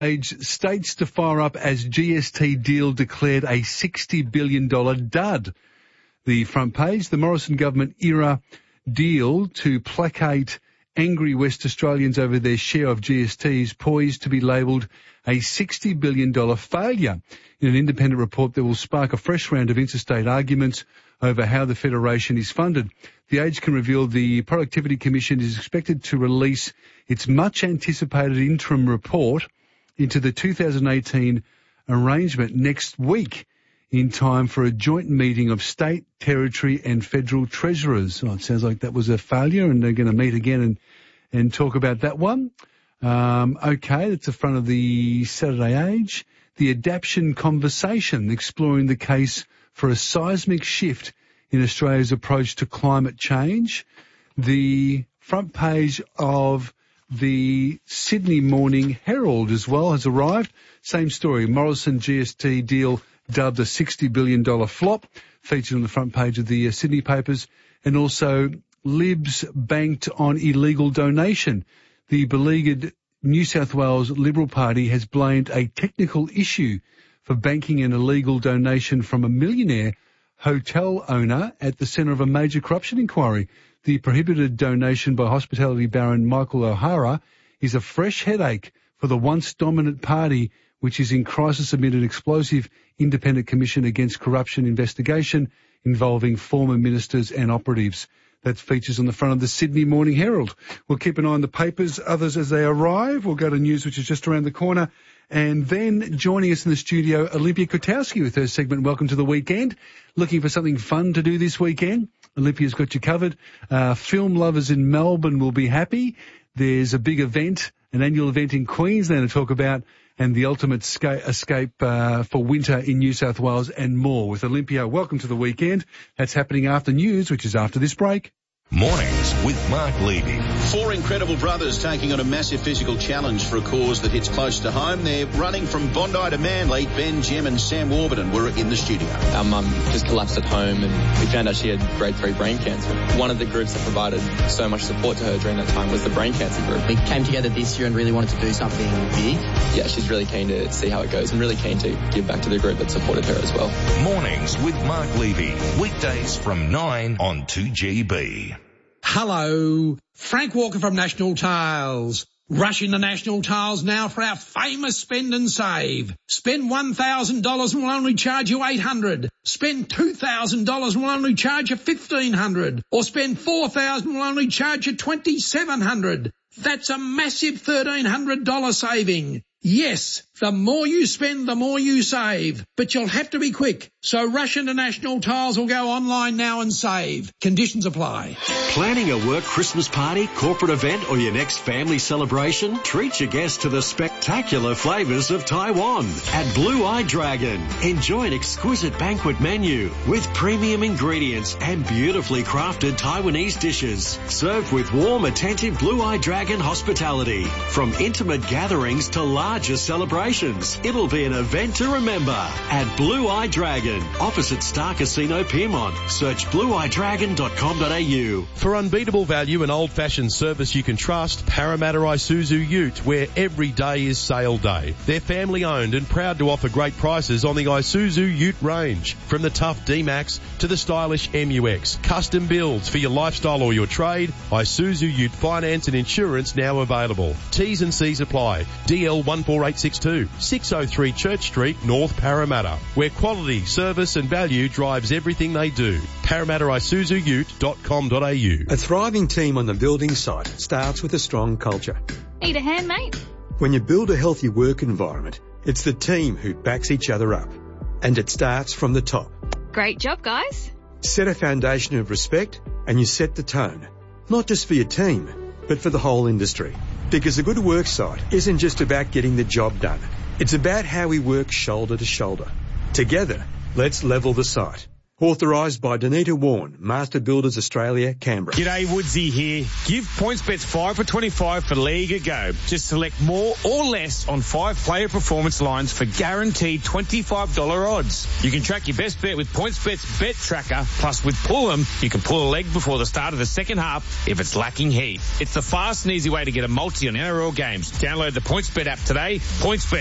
States to fire up as GST deal declared a $60 billion dud. The front page, the Morrison government era deal to placate angry West Australians over their share of GSTs poised to be labelled a $60 billion failure. In an independent report that will spark a fresh round of interstate arguments over how the Federation is funded. The Age can reveal the Productivity Commission is expected to release its much-anticipated interim report into the 2018 arrangement next week in time for a joint meeting of state, territory and federal treasurers. Oh, it sounds like that was a failure and they're going to meet again and talk about that one. Okay, that's the front of the Saturday Age. The Adaptation Conversation, exploring the case for a seismic shift in Australia's approach to climate change. The front page of the Sydney Morning Herald as well has arrived. Same story. Morrison GST deal dubbed a $60 billion flop, featured on the front page of the Sydney papers. And also Libs banked on illegal donation. The beleaguered New South Wales Liberal Party has blamed a technical issue for banking an illegal donation from a millionaire hotel owner at the centre of a major corruption inquiry. The prohibited donation by hospitality baron Michael O'Hara is a fresh headache for the once dominant party, which is in crisis amid an explosive independent commission against corruption investigation involving former ministers and operatives. That features on the front of the Sydney Morning Herald. We'll keep an eye on the papers, others as they arrive. We'll go to news, which is just around the corner. And then joining us in the studio, Olympia Kotowski with her segment, Welcome to the Weekend. Looking for something fun to do this weekend? Olympia's got you covered. Film lovers in Melbourne will be happy. There's a big event, an annual event in Queensland to talk about, and the ultimate escape for winter in New South Wales and more. With Olympia, welcome to the weekend. That's happening after news, which is after this break. Mornings with Mark Levy. Four incredible brothers taking on a massive physical challenge for a cause that hits close to home. They're running from Bondi to Manly. Ben, Jem and Sam Warburton were in the studio. Our mum just collapsed at home and we found out she had grade 3 brain cancer. One of the groups that provided so much support to her during that time was the brain cancer group. We came together this year and really wanted to do something big. Yeah, she's really keen to see how it goes and really keen to give back to the group that supported her as well. Mornings with Mark Levy. Weekdays from 9 on 2GB. Hello, Frank Walker from National Tiles. Rush into National Tiles now for our famous spend and save. Spend $1,000 and we'll only charge you $800. Spend $2,000 and we'll only charge you $1,500. Or spend $4,000 and we'll only charge you $2,700. That's a massive $1,300 saving. Yes, the more you spend, the more you save. But you'll have to be quick. So rush into National Tiles or go online now and save. Conditions apply. Planning a work Christmas party, corporate event or your next family celebration? Treat your guests to the spectacular flavours of Taiwan at Blue Eye Dragon. Enjoy an exquisite banquet menu with premium ingredients and beautifully crafted Taiwanese dishes. Served with warm, attentive Blue Eye Dragon hospitality. From intimate gatherings to larger celebrations, it'll be an event to remember at Blue Eye Dragon, opposite Star Casino Pyrmont. Search blueeyedragon.com.au. For unbeatable value and old-fashioned service you can trust, Parramatta Isuzu Ute, where every day is sale day. They're family-owned and proud to offer great prices on the Isuzu Ute range. From the tough D-Max to the stylish MUX. Custom builds for your lifestyle or your trade. Isuzu Ute finance and insurance now available. T's and C's apply. DL 14862, 603 Church Street, North Parramatta, where quality, service and value drives everything they do. ParramattaIsuzuUte.com.au. A thriving team on the building site starts with a strong culture. Need a hand, mate? When you build a healthy work environment, it's the team who backs each other up. And it starts from the top. Great job, guys. Set a foundation of respect and you set the tone. Not just for your team, but for the whole industry. Because a good work site isn't just about getting the job done. It's about how we work shoulder to shoulder. Together, let's level the site. Authorised by Danita Warren, Master Builders Australia, Canberra. G'day, Woodsy here. Give PointsBets 5 for 25 for League a go. Just select more or less on 5-player performance lines for guaranteed $25 odds. You can track your best bet with PointsBet's Bet Tracker. Plus, with Pull'em, you can pull a leg before the start of the second half if it's lacking heat. It's the fast and easy way to get a multi on NRL games. Download the PointsBet app today. PointsBet.